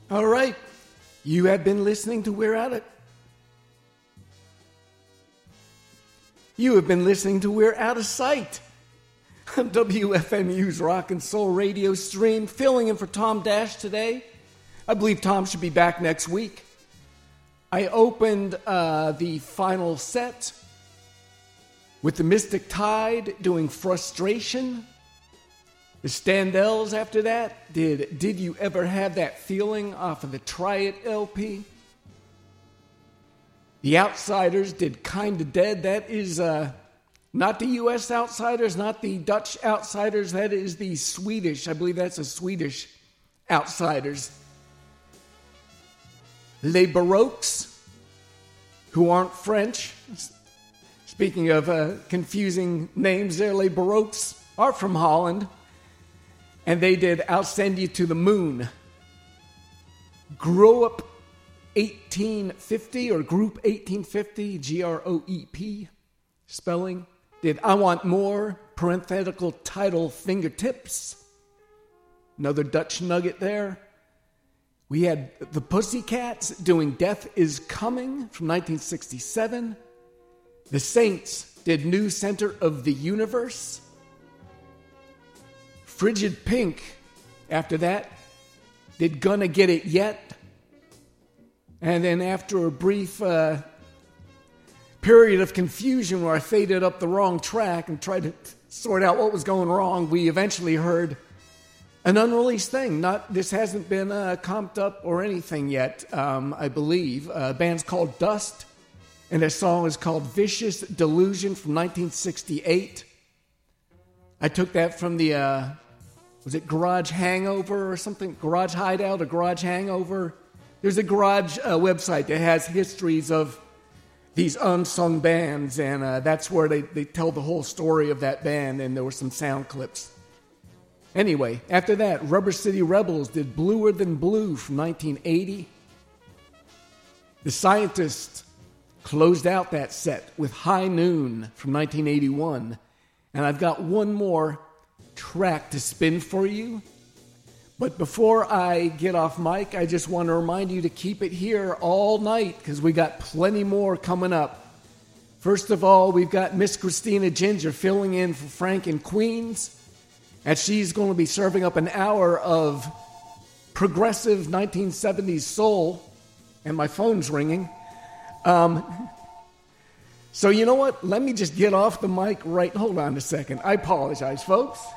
All right. You have been listening to We're At It. You have been listening to We're Out of Sight. WFMU's Rock and Soul radio stream, filling in for Tom Dash today. I believe Tom should be back next week. I opened the final set with the Mystic Tide doing Frustration. The Standells after that did You Ever Have That Feeling off of the Try It LP. The Outsiders did Kinda Dead. That is not the U.S. Outsiders, not the Dutch Outsiders. That is the Swedish. I believe that's a Swedish Outsiders. Les Baroques, who aren't French. Speaking of confusing names there, Les Baroques are from Holland. And they did I'll Send You to the Moon. Groep 1850 or Group 1850, Groep spelling, did I Want More, parenthetical title Fingertips. Another Dutch nugget there. We had the Pussycats doing Death Is Coming from 1967. The Saints did New Center of the Universe. Frigid Pink, after that, did Gonna Get It Yet. And then after a brief period of confusion where I faded up the wrong track and tried to sort out what was going wrong, we eventually heard an unreleased thing. This hasn't been comped up or anything yet, I believe. The band's called Dust, and their song is called Vicious Delusion from 1968. I took that from the... was it Garage Hangover or something? Garage Hideout or Garage Hangover? There's a garage website that has histories of these unsung bands, and that's where they tell the whole story of that band, and there were some sound clips. Anyway, after that, Rubber City Rebels did Bluer Than Blue from 1980. The Scientists closed out that set with High Noon from 1981. And I've got one more track to spin for you. But before I get off mic, I just want to remind you to keep it here all night because we got plenty more coming up. First of all, we've got Miss Christina Ginger filling in for Frank in Queens. And she's going to be serving up an hour of progressive 1970s soul. And my phone's ringing. So you know what? Let me just get off the mic right... Hold on a second. I apologize, folks.